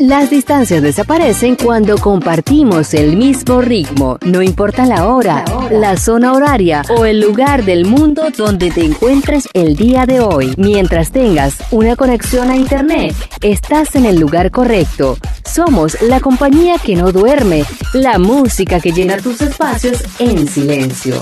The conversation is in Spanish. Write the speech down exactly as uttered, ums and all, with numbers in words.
Las distancias desaparecen cuando compartimos el mismo ritmo. No importa la hora, la zona horaria o el lugar del mundo donde te encuentres el día de hoy. Mientras tengas una conexión a internet, estás en el lugar correcto. Somos la compañía que no duerme, la música que llena tus espacios en silencio.